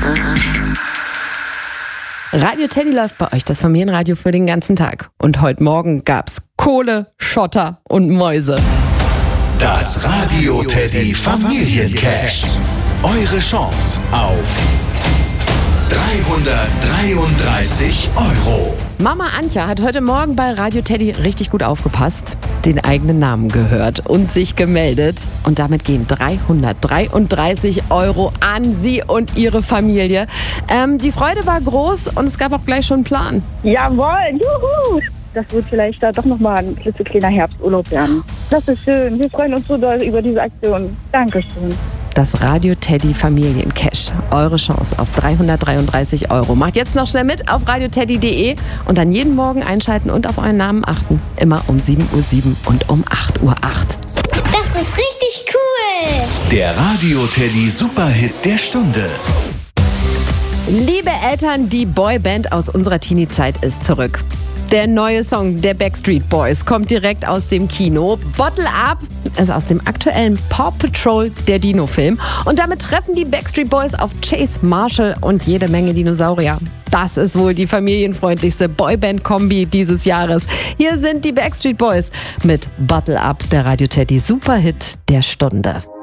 Radio Teddy läuft bei euch, das Familienradio für den ganzen Tag. Und heute Morgen gab's Kohle, Schotter und Mäuse. Das Radio Teddy Familiencash. Eure Chance auf 333 €. Mama Antja hat heute Morgen bei Radio Teddy richtig gut aufgepasst, den eigenen Namen gehört und sich gemeldet. Und damit gehen 333 € an sie und ihre Familie. Die Freude war groß und es gab auch gleich schon einen Plan. Jawohl, juhu! Das wird vielleicht da doch nochmal ein klitzekleiner Herbsturlaub werden. Das ist schön. Wir freuen uns so doll über diese Aktion. Dankeschön. Das Radio Teddy Familiencash. Eure Chance auf 333 €. Macht jetzt noch schnell mit auf radioteddy.de und dann jeden Morgen einschalten und auf euren Namen achten. Immer um 7:07 Uhr und um 8:08 Uhr. Das ist richtig cool. Der Radio Teddy Superhit der Stunde. Liebe Eltern, die Boyband aus unserer Teenie-Zeit ist zurück. Der neue Song der Backstreet Boys kommt direkt aus dem Kino. Bottle Up ist aus dem aktuellen Paw Patrol, der Dino-Film. Und damit treffen die Backstreet Boys auf Chase Marshall und jede Menge Dinosaurier. Das ist wohl die familienfreundlichste Boyband-Kombi dieses Jahres. Hier sind die Backstreet Boys mit Bottle Up, der Radio Teddy Superhit der Stunde.